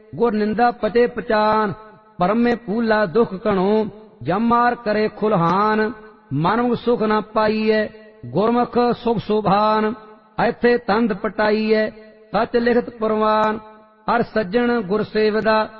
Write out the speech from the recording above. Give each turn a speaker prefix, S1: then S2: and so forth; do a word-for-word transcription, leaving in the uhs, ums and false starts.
S1: गुर निंदा पते पचान, परमे पूला दुख कणो, जमार करे खुलहान। मानव सुख न पाईए, गुरमुख सुख सुभान, ऐथे तंद पटाईए, सच लिखत प्रवान। हर सज्जन गुर सेवदा,